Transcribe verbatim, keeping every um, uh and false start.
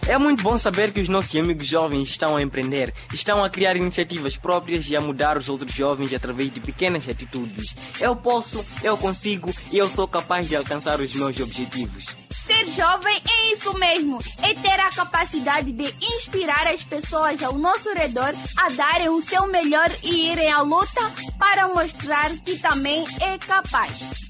É muito bom saber que os nossos amigos jovens estão a empreender, estão a criar iniciativas próprias e a mudar os outros jovens através de pequenas atitudes. Eu posso, eu consigo e eu sou capaz de alcançar os meus objetivos. Ser jovem é isso mesmo, é ter a capacidade de inspirar as pessoas ao nosso redor a darem o seu melhor e irem à luta para mostrar que também é capaz.